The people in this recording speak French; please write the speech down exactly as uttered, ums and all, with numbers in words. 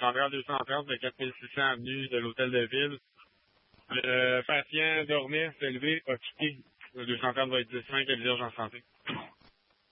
centrale deux cent trente de quatre mille six cents avenue de l'Hôtel de Ville. Le patient dormait, s'est levé, a quitté. Le deux cent trente va être dix cinq à l'urgence en santé.